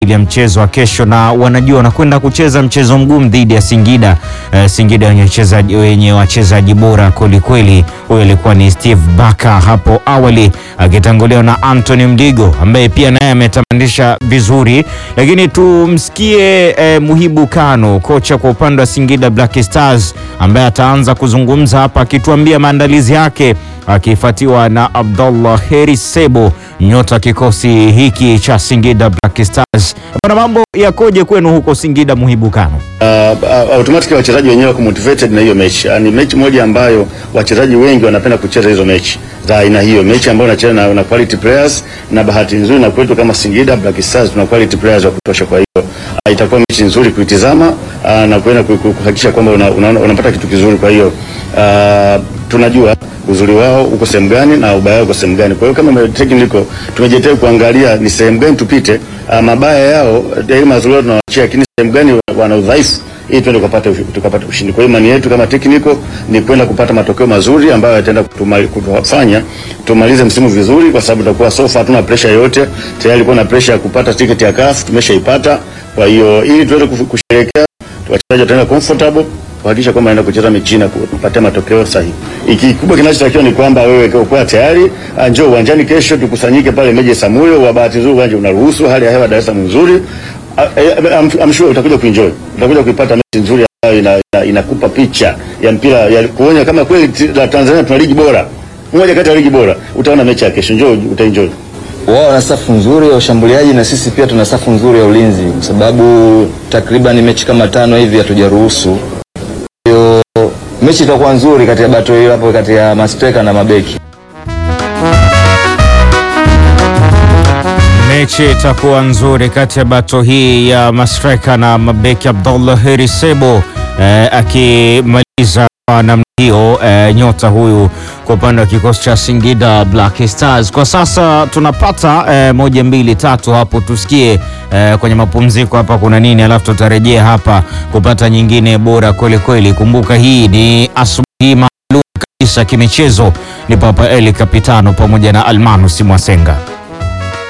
ya mchezo wa kesho, na wanajua wanakwenda kucheza mchezo mgumu dhidi ya Singida. Singida wenye wachezaji bora kweli kweli. Huyo alikuwa ni Steve Baka hapo awali akitanguliwa na Anthony Mdigo ambaye pia naye ametamanisha vizuri, lakini tumsikie Muhibu Kano, kocha kwa upande wa Singida Black Stars, ambaye ataanza kuzungumza hapa akituambia maandalizi yake, akifuatiwa na Abdallah Heri Sebo, nyota kikosi hiki cha Singida Black Stars. Bwana, mambo yakoje kwenu huko Singida, Muhibu Kano? Automatically wachezaji wenyewe wako motivated na hiyo mechi. Ni mechi moja ambayo wachezaji wengi wanapenda kucheza hizo mechi za aina hiyo, mechi ambayo unacheza na quality players, na bahati nzuri na kwetu kama Singida Black Stars tuna quality players wa kutosha. Kwa hiyo itakuwa mechi nzuri kuitazama na kwenda kuhakikisha kwamba unapata kitu kizuri. Kwa hiyo tunajua uzuri wao uko sehemu gani na ubaya wao uko sehemu gani. Kwa hiyo kama technical tumejitahidi kuangalia ni sehemu gani tupite, mabaya yao ile mazuri yao tunawaachia, lakini sehemu gani wana udhaifu ili twende tukapata ushindi. Kwa hiyo imani yetu kama technical ni kwenda kupata matokeo mazuri ambayo yataenda kutufanya tumalize msimu vizuri, kwa sababu tutakuwa sofa, hatuna pressure yoyote. Tayari kuna pressure ya kupata tiketi ya CAF tumeshaipata. Kwa hiyo ili tuweze kusherehekea, wachezaji wataenda comfortable kuhakikisha kwamba anaenda kucheza mechi na kupata matokeo sahihi. Kikubwa kinachotakiwa ni kwamba wewe uko tayari, njoo uwanjani kesho tukusanyike pale Meja Samuyo. Wa bahati nzuri uwanja unaruhusu, hali ya hewa Dar es Salaam nzuri. I'm sure utakuja kuenjoy. Utakuja kuipata mechi nzuri ambayo inakupa picha ya mpira ya kuonya kama kweli Tanzania tuna ligi bora. Moja kati ya ligi bora. Utaona mechi ya kesho, njoo utaenjoy. Wao wana safu nzuri ya ushambuliaji na sisi pia tuna safu nzuri ya ulinzi, kwa sababu takriban mechi kama 5 hivi hatujaruhusu. Hiyo mechi itakuwa nzuri kati ya battle hiyo hapo kati ya mastreka na mabeki. Mechi itakuwa nzuri kati ya bato hii ya mastreka na mabeki. Abdallah Heri Sebo akimaliza namna hiyo, nyota huyu kwa upande wa kikosi cha Singida Black Stars. Kwa sasa tunapata 1 2 3 hapo, tusikie kwenye mapumziko hapa kuna nini, alafu tutarejea hapa kupata nyingine bora kweli kweli. Kumbuka hii ni asubuhi maalum kabisa kimichezo, ni Papa Eli Kapitano pamoja na Almanus Mwasenga.